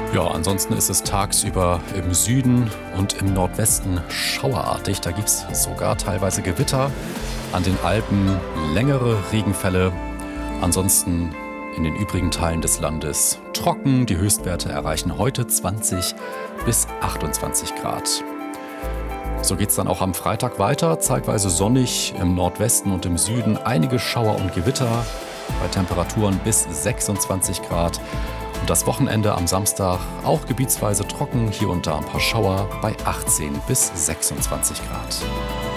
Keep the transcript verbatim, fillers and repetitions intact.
Ja, ansonsten ist es tagsüber im Süden und im Nordwesten schauerartig. Da gibt es sogar teilweise Gewitter. An den Alpen längere Regenfälle. Ansonsten in den übrigen Teilen des Landes trocken. Die Höchstwerte erreichen heute zwanzig bis achtundzwanzig Grad. So geht es dann auch am Freitag weiter. Zeitweise sonnig im Nordwesten und im Süden. Einige Schauer und Gewitter bei Temperaturen bis sechsundzwanzig Grad. Und das Wochenende am Samstag auch gebietsweise trocken. Hier und da ein paar Schauer bei achtzehn bis sechsundzwanzig Grad.